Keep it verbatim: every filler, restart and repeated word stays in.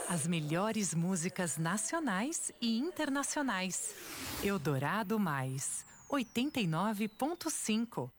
As melhores músicas nacionais e internacionais. Eldorado Mais, oitenta e nove ponto cinco.